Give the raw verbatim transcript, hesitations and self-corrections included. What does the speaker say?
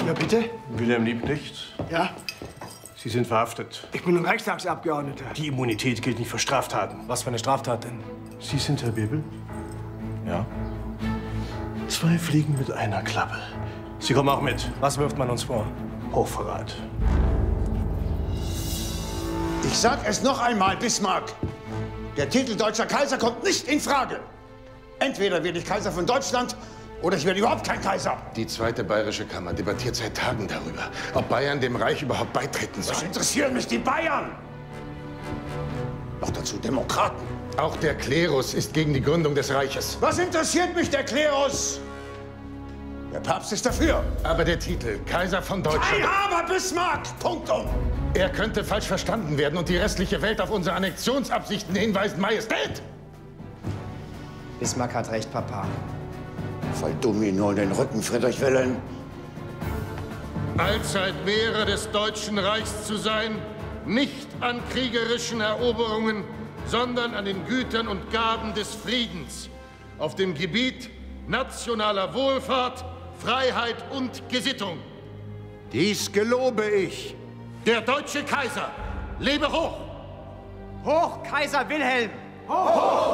Ja, bitte? Wilhelm Liebknecht, Ja? Sie sind verhaftet. Ich bin ein Reichstagsabgeordneter. Die Immunität gilt nicht für Straftaten. Was für eine Straftat denn? Sie sind Herr Bebel? Ja. Zwei Fliegen mit einer Klappe. Sie kommen auch mit. Was wirft man uns vor? Hochverrat. Ich sag es noch einmal, Bismarck. Der Titel Deutscher Kaiser kommt nicht in Frage. Entweder werde ich Kaiser von Deutschland oder ich werde überhaupt kein Kaiser. Die zweite Bayerische Kammer debattiert seit Tagen darüber, ob Bayern dem Reich überhaupt beitreten soll. Was interessieren mich die Bayern? Noch dazu Demokraten. Auch der Klerus ist gegen die Gründung des Reiches. Was interessiert mich der Klerus? Der Papst ist dafür. Aber der Titel Kaiser von Kein Deutschland... Aber, Bismarck! Punktum! Er könnte falsch verstanden werden und die restliche Welt auf unsere Annexionsabsichten hinweisen. Majestät! Bismarck hat recht, Papa. Fall dumm ihn nur in den Rücken, Friedrich Wilhelm. Allzeit Wehre des Deutschen Reichs zu sein, nicht an kriegerischen Eroberungen, sondern an den Gütern und Gaben des Friedens, auf dem Gebiet nationaler Wohlfahrt, Freiheit und Gesittung. Dies gelobe ich. Der deutsche Kaiser lebe hoch! Hoch, Kaiser Wilhelm! Hoch!